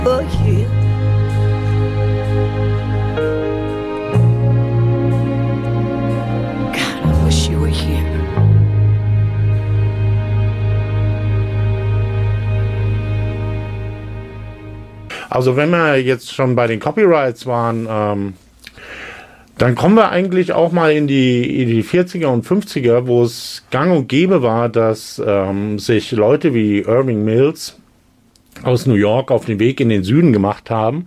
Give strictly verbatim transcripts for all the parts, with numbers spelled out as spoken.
were here. God, I wish you were here. Also wenn wir jetzt schon bei den Copyrights waren, ähm, dann kommen wir eigentlich auch mal in die, in die vierziger und fünfziger, wo es gang und gäbe war, dass ähm, sich Leute wie Irving Mills aus New York auf den Weg in den Süden gemacht haben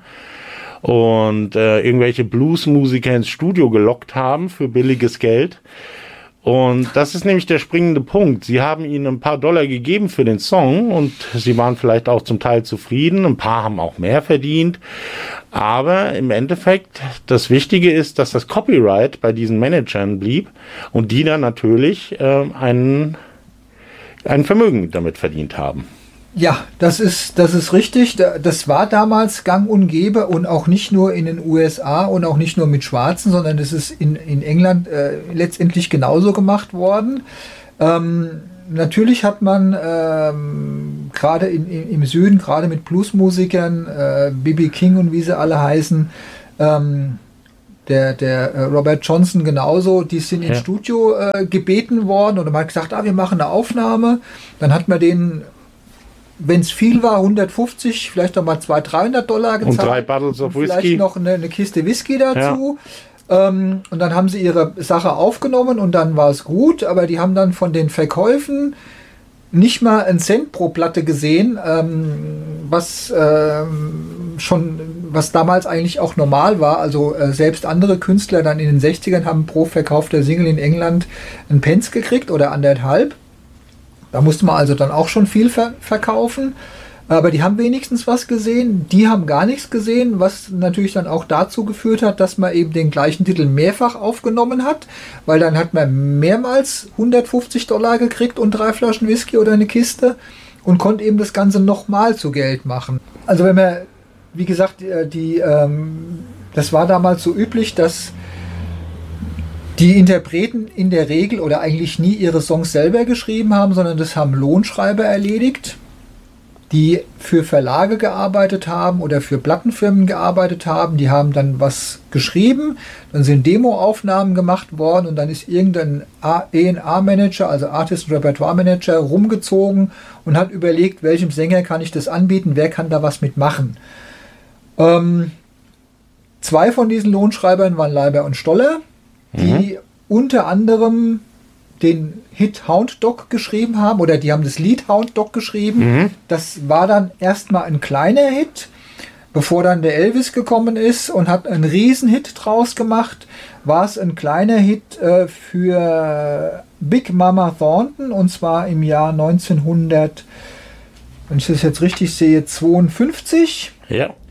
und äh, irgendwelche Bluesmusiker ins Studio gelockt haben für billiges Geld. Und das ist nämlich der springende Punkt. Sie haben ihnen ein paar Dollar gegeben für den Song und sie waren vielleicht auch zum Teil zufrieden. Ein paar haben auch mehr verdient. Aber im Endeffekt, das Wichtige ist, dass das Copyright bei diesen Managern blieb und die dann natürlich äh, ein, ein Vermögen damit verdient haben. Ja, das ist, das ist richtig. Das war damals gang und gäbe und auch nicht nur in den U S A und auch nicht nur mit Schwarzen, sondern das ist in, in England äh, letztendlich genauso gemacht worden. Ähm, natürlich hat man ähm, gerade im Süden, gerade mit Bluesmusikern, äh, B B King und wie sie alle heißen, ähm, der, der äh, Robert Johnson genauso, die sind ja. ins Studio äh, gebeten worden und man hat gesagt, ah, wir machen eine Aufnahme. Dann hat man denen, wenn es viel war, hundertfünfzig, vielleicht noch mal zweihundert, dreihundert Dollar gezahlt. Und drei Bottles of Whisky. Vielleicht noch eine, eine Kiste Whisky dazu. Ja. Ähm, und dann haben sie ihre Sache aufgenommen und dann war es gut. Aber die haben dann von den Verkäufen nicht mal einen Cent pro Platte gesehen, ähm, was ähm, schon, was damals eigentlich auch normal war. Also äh, selbst andere Künstler dann in den sechzigern haben pro verkaufter Single in England einen Pence gekriegt oder anderthalb. Da musste man also dann auch schon viel ver- verkaufen, aber die haben wenigstens was gesehen, die haben gar nichts gesehen, was natürlich dann auch dazu geführt hat, dass man eben den gleichen Titel mehrfach aufgenommen hat, weil dann hat man mehrmals hundertfünfzig Dollar gekriegt und drei Flaschen Whisky oder eine Kiste und konnte eben das Ganze nochmal zu Geld machen. Also wenn man, wie gesagt, die, die ähm, das war damals so üblich, dass die Interpreten in der Regel oder eigentlich nie ihre Songs selber geschrieben haben, sondern das haben Lohnschreiber erledigt, die für Verlage gearbeitet haben oder für Plattenfirmen gearbeitet haben. Die haben dann was geschrieben, dann sind Demoaufnahmen gemacht worden und dann ist irgendein A und R-Manager, also Artist Repertoire Manager, rumgezogen und hat überlegt, welchem Sänger kann ich das anbieten, wer kann da was mitmachen. Ähm, zwei von diesen Lohnschreibern waren Leiber und Stoller, die mhm. unter anderem den Hit Hound Dog geschrieben haben, oder die haben das Lied Hound Dog geschrieben. Mhm. Das war dann erstmal ein kleiner Hit, bevor dann der Elvis gekommen ist und hat einen Riesenhit draus gemacht, war es ein kleiner Hit äh, für Big Mama Thornton, und zwar im Jahr neunzehnhundert, wenn ich das jetzt richtig sehe, zweiundfünfzig. Ja.